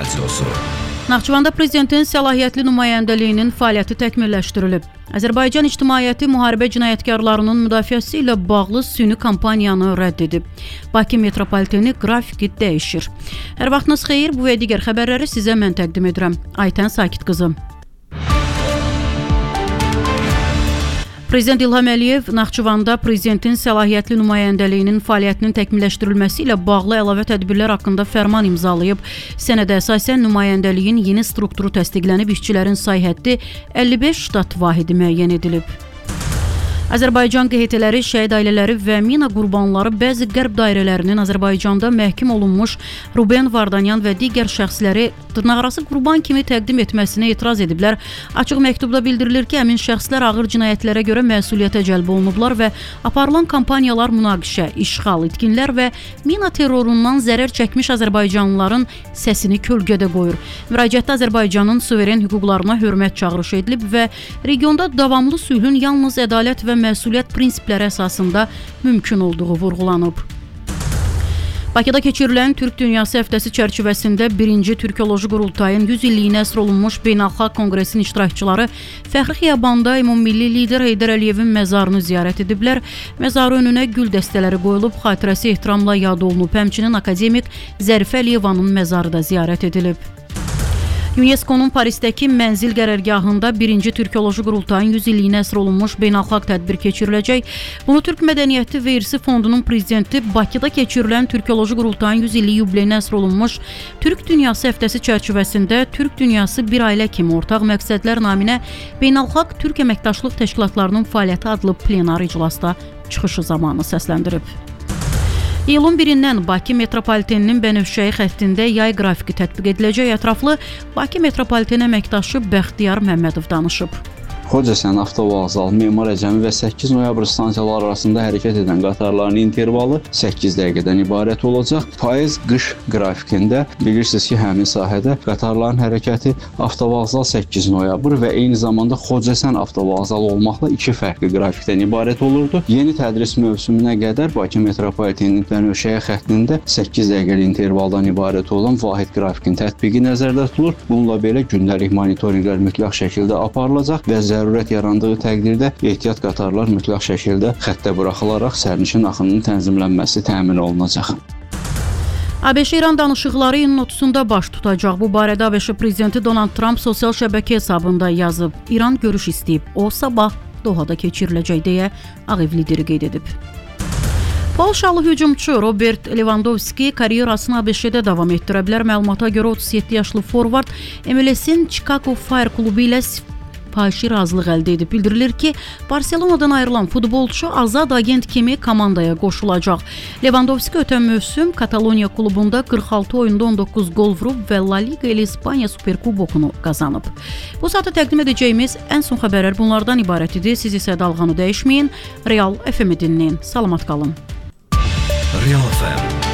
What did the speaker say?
Radiosu. Naxçıvanda prezidentin səlahiyyətli nümayəndəliyinin fəaliyyəti təkmilləşdirilib. Azərbaycan ictimaiyyəti müharibə cinayətkarlarının müdafiəsi ilə bağlı süni kampaniyanı rədd edib. Bakı metropoliteni qrafiki dəyişir. Hər vaxtınız xeyir, bu və digər xəbərləri sizə mən təqdim edirəm. Aytən Sakit qızım. Prezident İlham Əliyev Naxçıvanda prezidentin səlahiyyətli nümayəndəliyinin fəaliyyətinin təkmilləşdirilməsi ilə bağlı əlavə tədbirlər haqqında fərman imzalayıb. Sənədə əsasən nümayəndəliyin yeni strukturu təsdiqlənib, işçilərin say həddi 55 ştat vahidi müəyyən edilib. Azərbaycan QHT-ləri, şəhid ailələri və mina qurbanları bəzi qərb dairələrinin Azərbaycanda məhkum olunmuş Ruben Vardanyan və digər şəxsləri dırnaqarası qurban kimi təqdim etməsinə etiraz ediblər. Açıq məktubda bildirilir ki, həmin şəxslər ağır cinayətlərə görə məsuliyyətə cəlb olunublar və aparılan kampaniyalar münaqişə, işğal, itkinlər və mina terrorundan zərər çəkmiş azərbaycanlıların səsini kölgədə qoyur. Müraciətdə Azərbaycanın suveren hüquqlarına hörmət çağırışı edilib və regionda davamlı sülhün yalnız ədalət və məsuliyyət prinsipləri əsasında mümkün olduğu vurğulanıb. Bakıda keçirilən Türk Dünyası həftəsi çərçivəsində 1-ci Türkoloji Qurultayın 100 illiyinə əsr olunmuş Beynəlxalq Konqresin iştirakçıları Fəxri Xiyabanda ümummilli lider Heydər Əliyevin məzarını ziyarət ediblər. Məzarı önünə gül dəstələri qoyulub, xatirəsi ehtiramla yad olunub. Həmçinin akademik Zərifə Əliyevanın məzarı da ziyarət edilib. UNESCO-nun Parisdəki mənzil qərargahında 1-ci Türkoloji Qurultayın 100 illiyinə əsr olunmuş beynəlxalq tədbir keçiriləcək. Bunu Türk Mədəniyyəti və İrsi Fondunun prezidenti Bakıda keçirilən Türkoloji Qurultayın 100 illik yubileyinə əsr olunmuş Türk Dünyası həftəsi çərçivəsində Türk Dünyası bir ailə kimi ortaq məqsədlər naminə Beynəlxalq Türk Əməkdaşlıq Təşkilatlarının fəaliyyəti adlı plenar iclasda çıxışı zamanı səsləndirib. İyulun 1-dən Bakı metropoliteninin Bənövşəyi xəttində yay qrafiki tətbiq ediləcək. Ətraflı Bakı metropoliteni əməkdaşı Bəxtiyar Məmmədov danışıb. Xocasən avtovağzal, Memar Əcəmi və 8 noyabr stansiyaları arasında hərəkət edən qatarların intervalı 8 dəqiqədən ibarət olacaq. Payız qış qrafikində bilirsiniz ki, həmin sahədə qatarların hərəkəti avtovağzal 8 noyabr və eyni zamanda Xocasən avtovağzal olmaqla 2 fərqli qrafikdən ibarət olurdu. Yeni tədris mövsümünə qədər Bakı metropoliteninin Bənövşəyi xəttində 8 dəqiqəlik intervaldan ibarət olan vahid qrafikin tətbiqi nəzərdə tutulur. Bununla belə gündəlik monitorinqlər mütləq şəkildə aparılacaq və zərurət yarandığı təqdirdə ehtiyat qatarlar mütləq şəkildə xəttə buraxılaraq sərnişin axınının tənzimlənməsi təmin olunacaq. ABŞ-İran danışıqları iyunun 30-da baş tutacaq. Bu barədə ABŞ prezidenti Donald Trump sosial şəbəkə hesabında yazıb. İran görüş istəyib. O sabah Dohada keçiriləcək deyə Ağ Ev lideri qeyd edib. Polşalı hücumçu Robert Lewandowski karyerasını ABŞ-də davam etdirə bilər. Məlumata görə 37 yaşlı forvard MLS-in Chicago Fire klubu ilə fahişi razılıq əldə edib. Bildirilir ki, Barselonadan ayrılan futbolçu azad agent kimi komandaya qoşulacaq. Lewandowski ötən mövsüm Kataloniya klubunda 46 oyunda 19 gol vurub və La Liga ilə İspaniya Superkubokunu qazanıb. Bu saata təqdim edəcəyimiz ən son xəbərlər bunlardan ibarət idi. Siz isə dalğanı dəyişməyin, Real FM-i dinləyin. Salamat qalın. Real FM